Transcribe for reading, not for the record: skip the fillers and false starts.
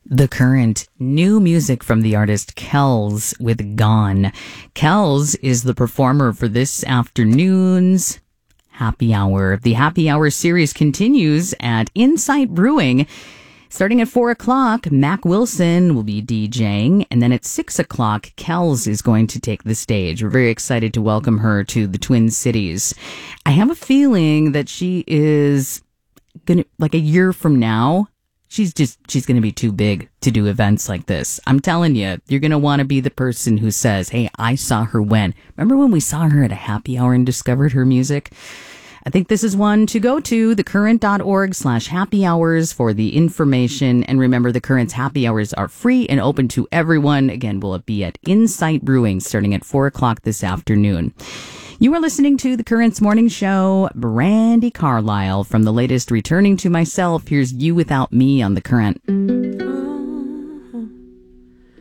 The Current, new music from the artist Kells with Gone. Kells is the performer for this afternoon's Happy Hour. The Happy Hour series continues at Insight Brewing. Starting at 4 o'clock, Mac Wilson will be DJing, and then at 6 o'clock, Kells is going to take the stage. We're very excited to welcome her to the Twin Cities. I have a feeling that she is gonna, like a year from now, she's going to be too big to do events like this. I'm telling you, you're going to want to be the person who says, hey, I saw her when. Remember when we saw her at a happy hour and discovered her music? I think this is one to go to, thecurrent.org/happy hours for the information. And remember, the Current's happy hours are free and open to everyone. Again, will it be at Insight Brewing starting at 4 o'clock this afternoon. You are listening to The Current's Morning Show. Brandi Carlile from the latest Returning to Myself. Here's You Without Me on The Current.